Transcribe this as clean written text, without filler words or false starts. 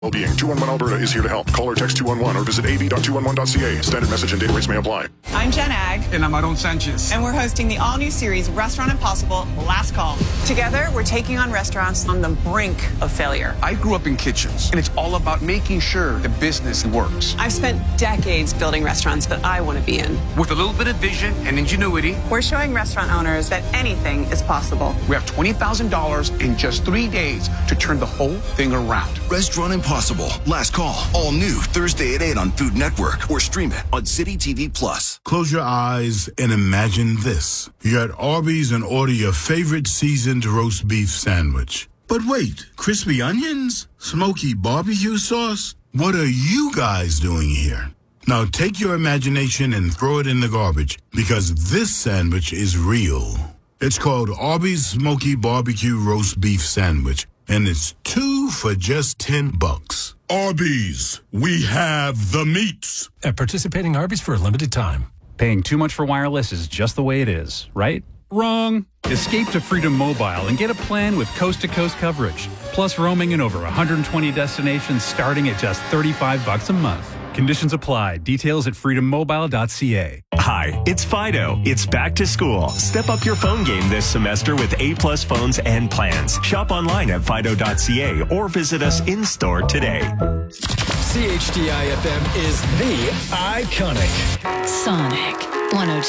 Well-being. 211 Alberta is here to help. Call or text 211 or visit av.211.ca. Standard message and data rates may apply. I'm Jen Ag. And I'm Aaron Sanchez. And we're hosting the all-new series, Restaurant Impossible, Last Call. Together, we're taking on restaurants on the brink of failure. I grew up in kitchens, and it's all about making sure the business works. I've spent decades building restaurants that I want to be in. With a little bit of vision and ingenuity, we're showing restaurant owners that anything is possible. We have $20,000 in just 3 days to turn the whole thing around. Restaurant Impossible, Last Call, all new Thursday at 8 on Food Network or stream it on City TV Plus. Close your eyes and imagine this. You're at Arby's and order your favorite seasoned roast beef sandwich. But wait, crispy onions? Smoky barbecue sauce? What are you guys doing here? Now take your imagination and throw it in the garbage, because this sandwich is real. It's called Arby's Smoky Barbecue Roast Beef Sandwich, and it's 2 for just $10. Arby's, we have the meats. At participating Arby's for a limited time. Paying too much for wireless is just the way it is, right? Wrong. Escape to Freedom Mobile and get a plan with coast-to-coast coverage, plus roaming in over 120 destinations starting at just $35 a month. Conditions apply. Details at freedommobile.ca. Hi, it's Fido. It's back to school. Step up your phone game this semester with A-plus phones and plans. Shop online at fido.ca or visit us in-store today. CHDI FM is the iconic Sonic 102.